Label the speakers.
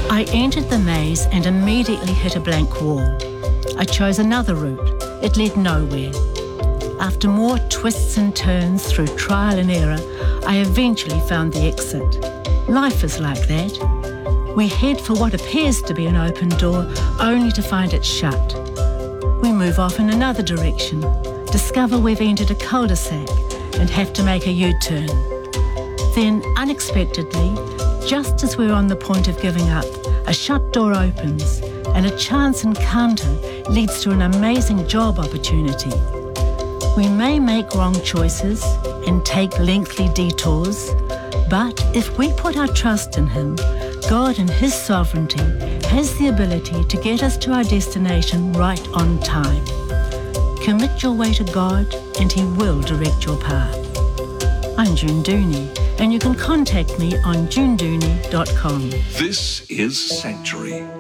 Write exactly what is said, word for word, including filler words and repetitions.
Speaker 1: I entered the maze and immediately hit a blank wall. I chose another route. It led nowhere. After more twists and turns through trial and error, I eventually found the exit. Life is like that. We head for what appears to be an open door, only to find it shut. We move off in another direction, discover we've entered a cul-de-sac and have to make a U-turn. Then, unexpectedly, just as we're on the point of giving up, a shut door opens and a chance encounter leads to an amazing job opportunity. We may make wrong choices and take lengthy detours, but if we put our trust in Him, God in His sovereignty has the ability to get us to our destination right on time. Commit your way to God and He will direct your path. I'm June Dooney, and you can contact me on june dooney dot com.
Speaker 2: This is Sanctuary.